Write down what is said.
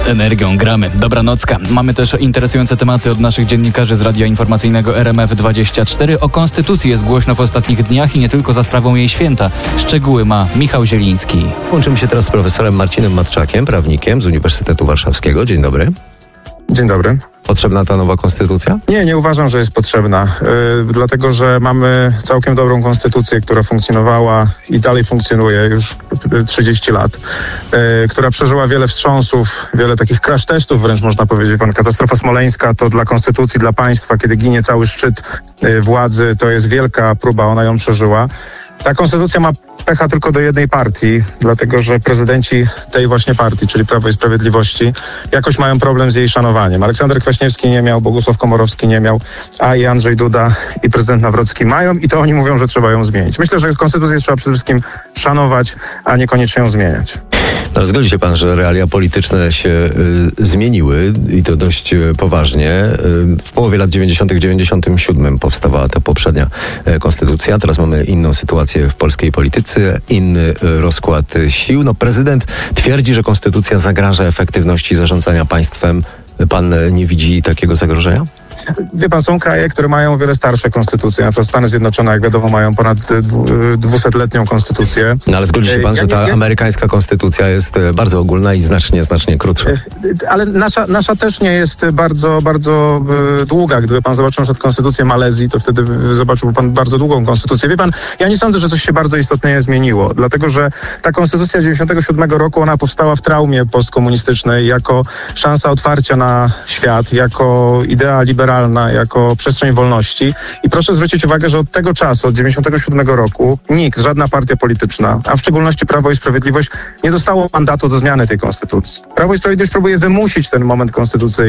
Energią gramy. Dobranocka. Mamy też interesujące tematy od naszych dziennikarzy z Radia Informacyjnego RMF24. O konstytucji jest głośno w ostatnich dniach i nie tylko za sprawą jej święta. Szczegóły ma Michał Zieliński. Łączymy się teraz z profesorem Marcinem Matczakiem, prawnikiem z Uniwersytetu Warszawskiego. Dzień dobry. Dzień dobry. Potrzebna ta nowa konstytucja? Nie uważam, że jest potrzebna, dlatego że mamy całkiem dobrą konstytucję, która funkcjonowała i dalej funkcjonuje już 30 lat, która przeżyła wiele wstrząsów, wiele takich crash testów wręcz można powiedzieć. Katastrofa smoleńska to dla konstytucji, dla państwa, kiedy ginie cały szczyt władzy, to jest wielka próba, ona ją przeżyła. Ta konstytucja ma pecha tylko do jednej partii, dlatego że prezydenci tej właśnie partii, czyli Prawo i Sprawiedliwości, jakoś mają problem z jej szanowaniem. Aleksander Kwaśniewski nie miał, Bogusław Komorowski nie miał, a i Andrzej Duda i prezydent Nawrocki mają i to oni mówią, że trzeba ją zmienić. Myślę, że konstytucję trzeba przede wszystkim szanować, a niekoniecznie ją zmieniać. Ale zgodzi się pan, że realia polityczne się zmieniły i to dość poważnie. W połowie lat 90., w 97 powstawała ta poprzednia konstytucja. Teraz mamy inną sytuację w polskiej polityce, inny rozkład sił. Prezydent twierdzi, że konstytucja zagraża efektywności zarządzania państwem. Pan nie widzi takiego zagrożenia? Wie pan, są kraje, które mają o wiele starsze konstytucje. Na przykład Stany Zjednoczone, jak wiadomo, mają ponad 200-letnią konstytucję. Ale zgodzi się pan, że ta amerykańska konstytucja jest bardzo ogólna i znacznie krótsza. Ale nasza też nie jest bardzo długa. Gdyby pan zobaczył na przykład konstytucję Malezji, to wtedy zobaczyłby pan bardzo długą konstytucję. Wie pan, ja nie sądzę, że coś się bardzo istotnie zmieniło, dlatego że ta konstytucja 97 roku, ona powstała w traumie postkomunistycznej jako szansa otwarcia na świat, jako idea liberalna, jako przestrzeń wolności. I proszę zwrócić uwagę, że od tego czasu, od 97 roku, nikt, żadna partia polityczna, a w szczególności Prawo i Sprawiedliwość, nie dostało mandatu do zmiany tej konstytucji. Prawo i Sprawiedliwość próbuje wymusić ten moment konstytucyjny.